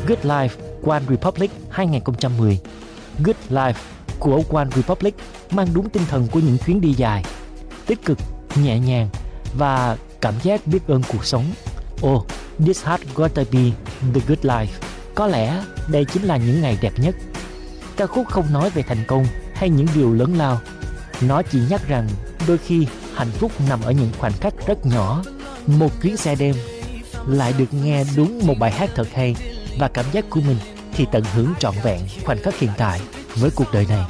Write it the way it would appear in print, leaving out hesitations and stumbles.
Good Life One Republic 2010. Good Life của One Republic mang đúng tinh thần của những chuyến đi dài, tích cực, nhẹ nhàng và cảm giác biết ơn cuộc sống. Oh, this had gotta be the good life. Có lẽ đây chính là những ngày đẹp nhất. Ca khúc không nói về thành công hay những điều lớn lao. Nó chỉ nhắc rằng đôi khi hạnh phúc nằm ở những khoảnh khắc rất nhỏ. Một chuyến xe đêm, lại được nghe đúng một bài hát thật hay, và cảm giác của mình thì tận hưởng trọn vẹn khoảnh khắc hiện tại với cuộc đời này.